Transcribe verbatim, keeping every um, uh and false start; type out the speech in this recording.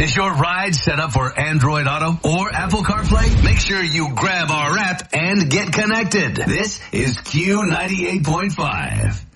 Is your ride set up for Android Auto or Apple CarPlay? Make sure you grab our app and get connected. This is Q ninety-eight point five.